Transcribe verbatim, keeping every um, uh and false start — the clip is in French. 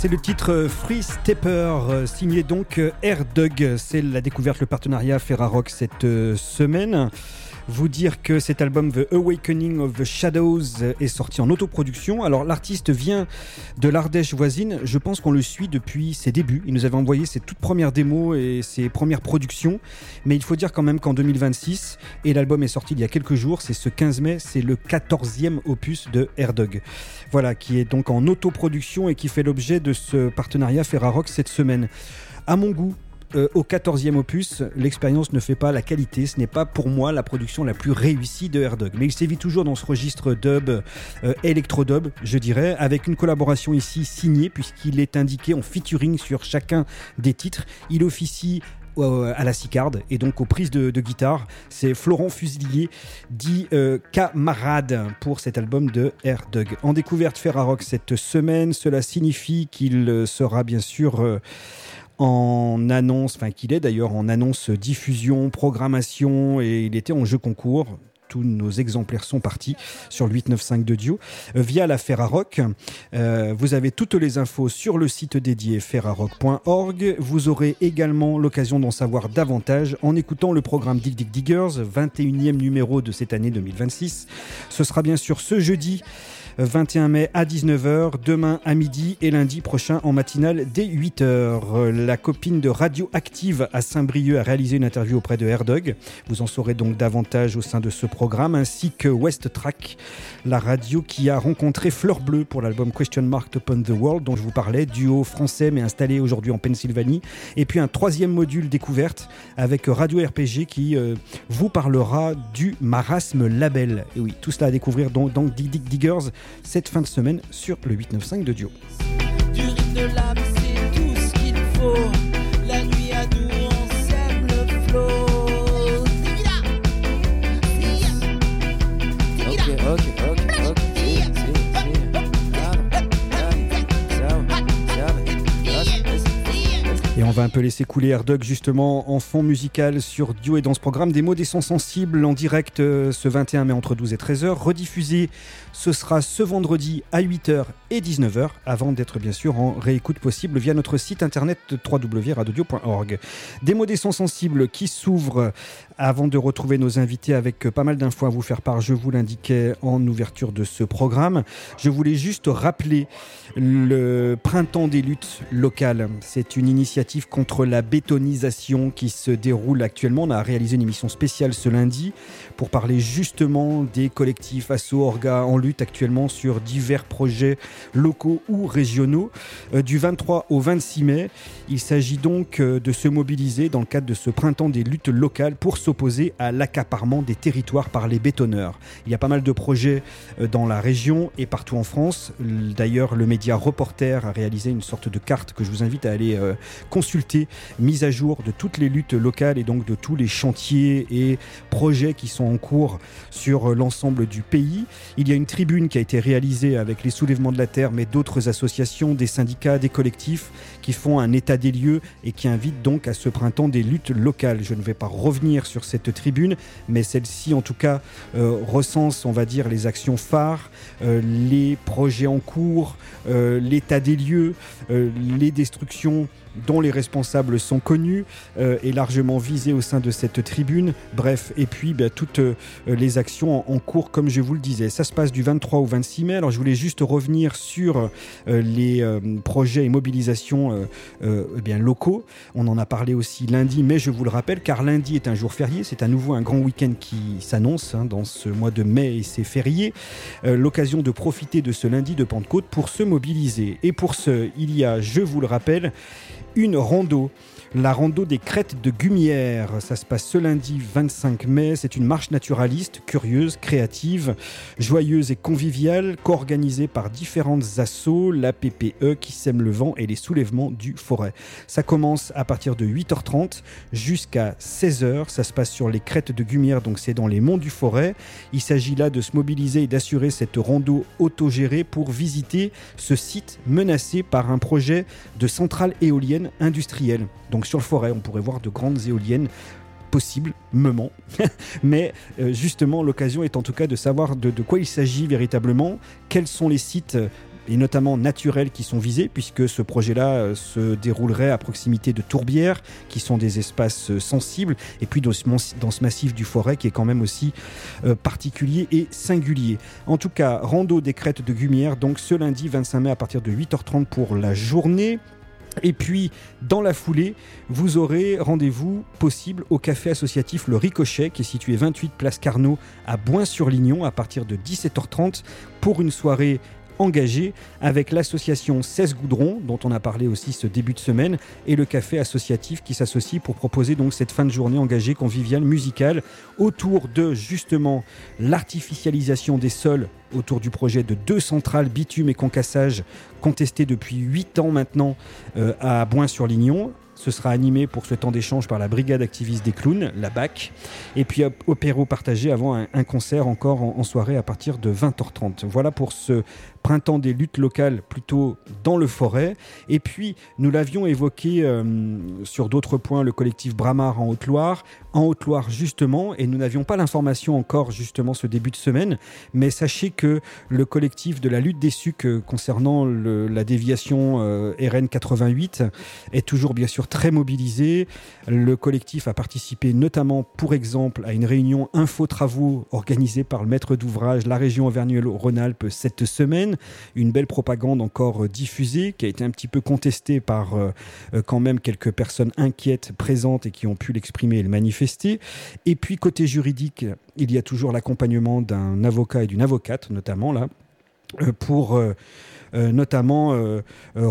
C'est le titre Free Stepper, signé donc Air-Dug. C'est la découverte, le partenariat Ferrarock cette semaine. Vous dire que cet album The Awakening of the Shadows est sorti en autoproduction. Alors l'artiste vient de l'Ardèche voisine, je pense qu'on le suit depuis ses débuts. Il nous avait envoyé ses toutes premières démos et ses premières productions, mais il faut dire quand même qu'en deux mille vingt-six, et l'album est sorti il y a quelques jours, c'est ce quinze mai, c'est le quatorzième opus de Air-Dug. Voilà, qui est donc en autoproduction et qui fait l'objet de ce partenariat Ferrarock cette semaine. À mon goût, Euh, au quatorzième opus, l'expérience ne fait pas la qualité. Ce n'est pas pour moi la production la plus réussie de Air-Dug, mais il sévit toujours dans ce registre dub, euh, électro-dub, je dirais, avec une collaboration ici signée, puisqu'il est indiqué en featuring sur chacun des titres. Il officie euh, à la sicarde et donc aux prises de, de guitare. C'est Florent Fusilier, dit euh, camarade, pour cet album de Air-Dug. En découverte Ferrarock cette semaine, cela signifie qu'il sera bien sûr Euh, en annonce, enfin qu'il est d'ailleurs en annonce diffusion, programmation, et il était en jeu concours. Tous nos exemplaires sont partis sur le huit neuf cinq de Dio euh, via la Ferrarock. Euh, vous avez toutes les infos sur le site dédié ferrarock point org. Vous aurez également l'occasion d'en savoir davantage en écoutant le programme Dig Dig Diggers, vingt et unième numéro de cette année deux mille vingt-six. Ce sera bien sûr ce jeudi vingt et un mai à dix-neuf heures, demain à midi et lundi prochain en matinale dès huit heures. La copine de Radioactive à Saint-Brieuc a réalisé une interview auprès de Air-Dug. Vous en saurez donc davantage au sein de ce programme, ainsi que West Track, la radio qui a rencontré Fleur Bleue pour l'album Question Mark Upon the World dont je vous parlais, duo français mais installé aujourd'hui en Pennsylvanie. Et puis un troisième module découverte avec Radio R P G qui euh, vous parlera du Marasme Label. Et oui, tout cela à découvrir dans, dans Dig Dig Diggers cette fin de semaine sur le huit neuf cinq de Dio. Du rythme de l'âme, c'est tout ce qu'il faut. La nuit à nous, on sème le flow. Ok, ok, ok, ok. Et on va un peu laisser couler Air-Dug justement en fond musical sur Dio et dans ce programme des mots des sons sensibles en direct euh, ce vingt et un mai entre douze et treize heures, rediffusé ce sera ce vendredi à huit heures et dix-neuf heures avant d'être bien sûr en réécoute possible via notre site internet w w w point radio dio point org. Des mots des sons sensibles qui s'ouvrent avant de retrouver nos invités avec pas mal d'infos à vous faire part, je vous l'indiquais en ouverture de ce programme. Je voulais juste rappeler le printemps des luttes locales. C'est une initiative contre la bétonisation qui se déroule actuellement. On a réalisé une émission spéciale ce lundi pour parler justement des collectifs, assos, orgas en lutte actuellement sur divers projets locaux ou régionaux. Euh, du vingt-trois au vingt-six mai, il s'agit donc euh, de se mobiliser dans le cadre de ce printemps des luttes locales pour s'opposer à l'accaparement des territoires par les bétonneurs. Il y a pas mal de projets euh, dans la région et partout en France. D'ailleurs, le média Reporter a réalisé une sorte de carte que je vous invite à aller euh, consulter, mise à jour de toutes les luttes locales et donc de tous les chantiers et projets qui sont en cours sur euh, l'ensemble du pays. Il y a une tribune qui a été réalisée avec les Soulèvements de la Terre, mais d'autres associations, des syndicats, des collectifs qui font un état des lieux et qui invitent donc à ce printemps des luttes locales. Je ne vais pas revenir sur cette tribune, mais celle-ci en tout cas euh, recense, on va dire, les actions phares, euh, les projets en cours, euh, l'état des lieux, euh, les destructions dont les responsables sont connus euh, et largement visés au sein de cette tribune. Bref, et puis bah, toutes euh, les actions en, en cours, comme je vous le disais. Ça se passe du vingt-trois au vingt-six mai. Alors, je voulais juste revenir sur euh, les euh, projets et mobilisations euh, euh, eh bien, locaux. On en a parlé aussi lundi, mais je vous le rappelle, car lundi est un jour férié. C'est à nouveau un grand week-end qui s'annonce hein, dans ce mois de mai et c'est férié. Euh, l'occasion de profiter de ce lundi de Pentecôte pour se mobiliser. Et pour ce, il y a, je vous le rappelle, une rando. La rando des crêtes de Gumière, ça se passe ce lundi vingt-cinq mai. C'est une marche naturaliste, curieuse, créative, joyeuse et conviviale, co-organisée par différentes assos, la P P E qui sème le vent et les soulèvements du Forêt. Ça commence à partir de huit heures trente jusqu'à seize heures. Ça se passe sur les crêtes de Gumière, donc c'est dans les monts du Forêt. Il s'agit là de se mobiliser et d'assurer cette rando autogérée pour visiter ce site menacé par un projet de centrale éolienne industrielle. Donc sur le Forêt, on pourrait voir de grandes éoliennes possibles, meumant. Mais euh, justement, l'occasion est en tout cas de savoir de, de quoi il s'agit véritablement, quels sont les sites et notamment naturels qui sont visés, puisque ce projet-là euh, se déroulerait à proximité de tourbières, qui sont des espaces euh, sensibles, et puis dans ce, dans ce massif du Forêt qui est quand même aussi euh, particulier et singulier. En tout cas, rando des crêtes de Gumière, donc ce lundi vingt-cinq mai à partir de huit heures trente pour la journée. Et puis, dans la foulée, vous aurez rendez-vous possible au café associatif Le Ricochet, qui est situé vingt-huit place Carnot à Boins-sur-Lignon, à partir de dix-sept heures trente, pour une soirée engagée avec l'association seize Goudron, dont on a parlé aussi ce début de semaine, et le café associatif qui s'associe pour proposer donc cette fin de journée engagée conviviale musicale autour de justement l'artificialisation des sols, autour du projet de deux centrales bitume et concassage contestées depuis huit ans maintenant euh, à Boins-sur-Lignon. Ce sera animé pour ce temps d'échange par la brigade activiste des clowns, la B A C, et puis apéro partagé avant un, un concert encore en, en soirée à partir de vingt heures trente. Voilà pour ce printemps des luttes locales plutôt dans le Forêt. Et puis nous l'avions évoqué euh, sur d'autres points, le collectif Bramar en Haute-Loire, en Haute-Loire justement, et nous n'avions pas l'information encore justement ce début de semaine, mais sachez que le collectif de la lutte des sucs euh, concernant le, la déviation euh, R N quatre-vingt-huit est toujours bien sûr très mobilisé. Le collectif a participé notamment, pour exemple, à une réunion info-travaux organisée par le maître d'ouvrage, la région Auvergne-Rhône-Alpes cette semaine. Une belle propagande encore diffusée, qui a été un petit peu contestée par euh, quand même quelques personnes inquiètes présentes et qui ont pu l'exprimer et le manifester. Et puis, côté juridique, il y a toujours l'accompagnement d'un avocat et d'une avocate, notamment là, euh, pour euh, euh, notamment euh, euh,